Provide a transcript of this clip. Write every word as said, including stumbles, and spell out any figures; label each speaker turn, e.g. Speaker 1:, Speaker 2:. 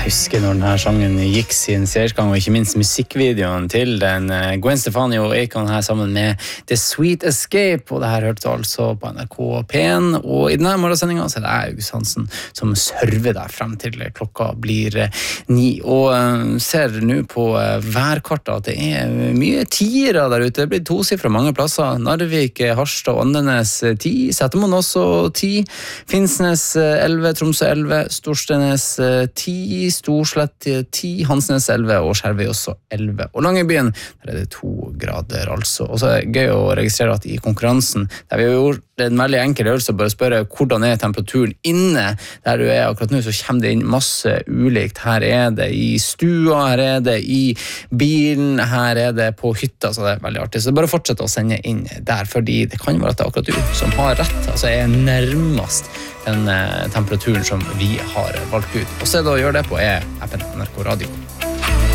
Speaker 1: Jeg husker når denne sangen gikk sin seiersgang, og ikke minst musikkvideoen til den. Gwen Stefani og Akon her sammen med The Sweet Escape, og det her hørte du altså på N R K P en. Og i denne morgensendingen så er det jeg, August Hansen, som server deg frem til klokka blir ni. Og ser nå på værkartet at det er mye tiere der ute. Det blir tosifret mange plasser. Narvik, Harstad, Åndenes ti, Setermoen også ti, Finnsnes elleve, Tromsø elleve, Storstenes ti, Storslett ti, Hansnes elleve og Skjervøy også elleve. Og Langebyen, der er det to grader altså. Og så er det gøy å registrere at i konkurransen, der vi har gjort en veldig enkel øvelse, bare spørre hvordan er temperaturen inne der du er akkurat nå, så kommer det inn masse ulikt. Her er det i stua, her er det i bilen, her er det på hytta, så det er veldig artig. Så bare fortsett å sende inn der, fordi det kan være at det er akkurat du som har rett, altså er nærmest den temperaturen som vi har valgt ut. Og så er det å gjøre det på er appen N R K Radio.